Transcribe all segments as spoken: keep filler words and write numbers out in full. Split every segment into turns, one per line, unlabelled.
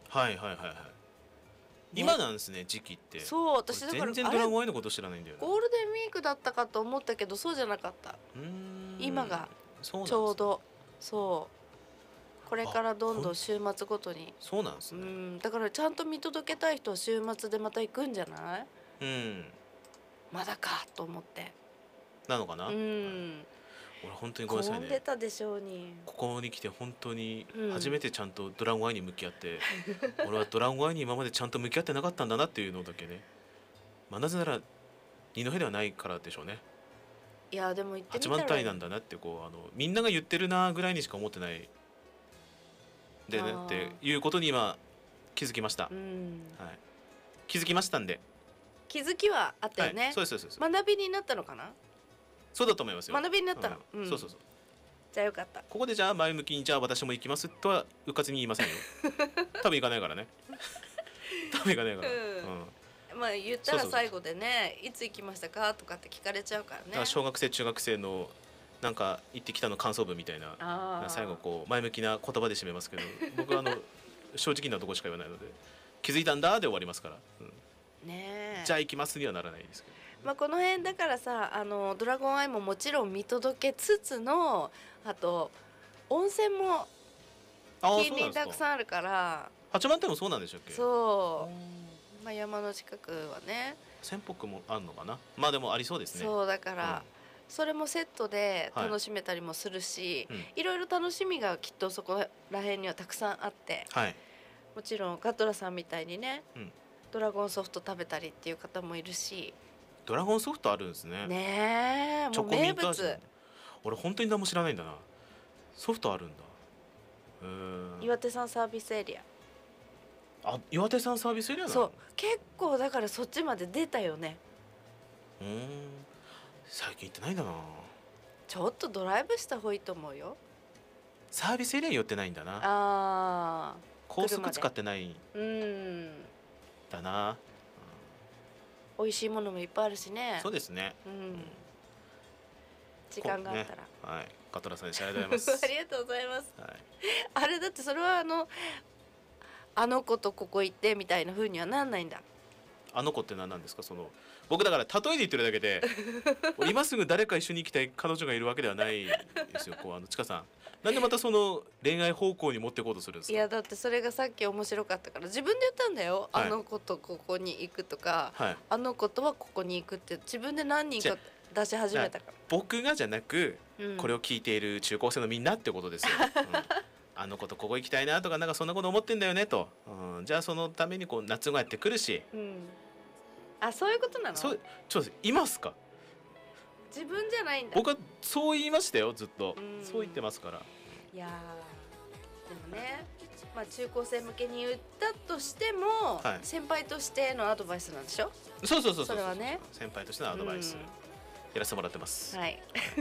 はいはいはいはい、今なんですね時期って。
そう私だから
全然ドラゴンアイのこと知らないんだよな。
ゴールデンウィークだったかと思ったけどそうじゃなかった。
うーん
今が
そうなんですね
ちょうどそうこれからどんどん週末ごとに
そうなんですね。
うんだからちゃんと見届けたい人は週末でまた行くんじゃない？
うん
まだかと思って
なのかな。
うん
俺本当にごめんなさい
混んで
ね。
たでしょうに。
ここに来て本当に
うん
初めてちゃんとドラゴンアイに向き合って、俺はドラゴンアイに今までちゃんと向き合ってなかったんだなっていうのだけね。まあなぜなら二戸ではないからでしょうね。
いやでも行ってみ
八
たら
幡平なんだなってこうあのみんなが言ってるなぐらいにしか思ってないでね
あー
っていうことに今気づきました、
うん
はい、気づきましたんで、
気づきはあったよね、
はい、そうですそうです、
学びになったのかな。
そうだと思いますよ。
学びになったの、
うん
うん
そうそうそう。
じゃあよかった。
ここでじゃあ前向きにじゃあ私も行きますとはうかつに言いませんよ多分行かないからね多分行かないから、
うん
うん、
まあ言ったら最後でねいつ行きましたかとかって聞かれちゃうからね。
だから小学生中学生のなんか行ってきたの感想文みたいな
あー
最後こう前向きな言葉で締めますけど僕はあの正直なとこしか言わないので気づいたんだで終わりますから、うん
ねえ
じゃあ行きますにはならないですけど。
まあこの辺だからさあのドラゴンアイももちろん見届けつつのあと温泉も
ああ
近隣たくさんあるから
八幡平もそうなんでしたっけ。
そうまあ山の近くはね
仙北もあるのかな。まあでもありそうですね。
そうだから、
うん
それもセットで楽しめたりもするし、
はいうん
いろいろ楽しみがきっとそこら辺にはたくさんあって
はい、
もちろんガトラさんみたいにね
うん、
ドラゴンソフト食べたりっていう方もいるし
ドラゴンソフトあるんですね。
ねえ
チョコミ
もう名物
ント味の俺本当に何も知らないんだな。ソフトあるんだ。へー
岩手山サービスエリア
あ岩手山サービスエリアなの。
そう結構だからそっちまで出たよね。
うーん最近行ってないんだな。
ちょっとドライブした方がいいと思うよ。
サービスエリアに寄ってないんだな。
あー
高速使ってないん
うん
だな。
美味しいものもいっぱいあるしね。
そうですね。
うん、
うん
時間があったら、
こうねはいガトラさんでした。ありがとうございます
ありがとうございます
はい、
あれだってそれはあのあの子とここ行ってみたいな風にはなんないんだ。
あの子って何なんですか。その僕だから例えで言ってるだけで俺今すぐ誰か一緒に行きたい彼女がいるわけではないですよ。こうあのちかさんなんでまたその恋愛方向に持っていこうとするんですか。
いやだってそれがさっき面白かったから自分で言ったんだよ、
はい
あの子とここに行くとか、
はい
あの子とはここに行くって自分で何人か出し始めたから。
僕がじゃなく、
うん
これを聞いている中高生のみんなってことですよ、うんあの子とここ行きたいなとかなんかそんなこと思ってんだよねと、うん、じゃあそのためにこう夏がやってくるし、
うんあそういうことなの。
そうちょっといますか。
自分じゃないんだ。
僕はそう言いましたよずっと、
うん
そう言ってますから。
いやーでもね、まあ、中高生向けに言ったとしても、
はい
先輩としてのアドバイスなんでしょ。
そうそうそうそう
それはね
先輩としてのアドバイス、
うん
やらせてもらってます、
はい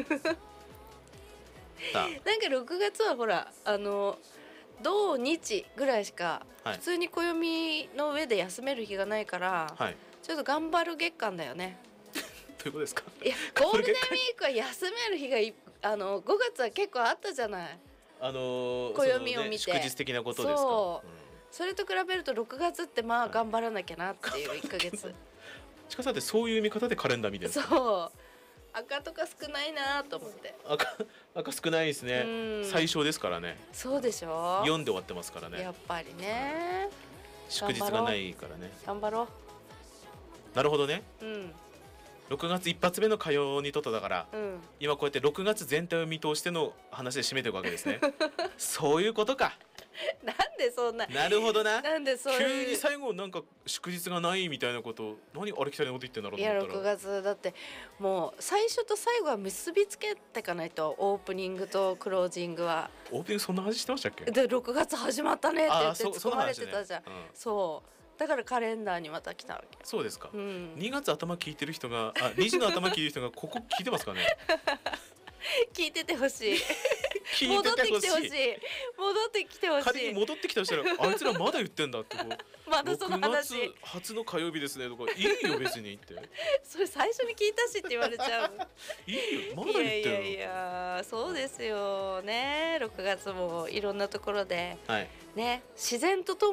さ
なんかろくがつはほらあの土日ぐらいしか
はい
普通に暦の上で休める日がないから、
あはい
ちょっと頑張る月間だよね。
どういうことですか。
いやゴールデンウィークは休める日がいあのごがつは結構あったじゃない。
あのー、
暦を見て
そのね、祝日的なことですか。
そう
うん
それと比べるとろくがつってまあ頑張らなきゃなっていういっかげつ
ちかさんってそういう見方でカレンダー見てるんですか。
そう赤とか少ないなと思って。
赤赤少ないですね、
うん
最小ですからね。
そうでしょ。
よんで終わってますから
や
ね。
っぱりね
祝日がないからね。
頑張ろ
なるほどね。
う。うん
ろくがつ一発目の火曜にとっただから、
うん
今こうやってろくがつ全体を見通しての話で締めていくわけですねそういうことか。
なんでそんな
なるほどな。
なんでそういう
急に最後なんか祝日がないみたいなこと、何あれきたりなこと言ってんだろう
いや6
と思ったら。
月だってもう最初と最後は結びつけていかないとオープニングとクロージングは。
オープニングそんな話してましたっけ。
でろくがつ始まったねって言って
あーそ
突っ込まれてたじゃん。
その話ねうん
そうだからカレンダーにまた来たわけ。
そうですか、
うん
にがつ頭聞いてる人があにじの頭聞いてる人がここ聞いてますかね
聞いててほしい
聞い
戻って
ててほしい。
きてほしい戻ってきてほしい。
仮に戻ってきたとしたらあいつらまだ言ってんだってこう
まだその話
ろくがつ初の火曜日ですねとかいいよ別にって
それ最初に聞いたしって言われちゃう
いいよまだ
いや
言ってるの。
いやいやそうですよね。ろくがつもいろんなところで
はい
ね自然とと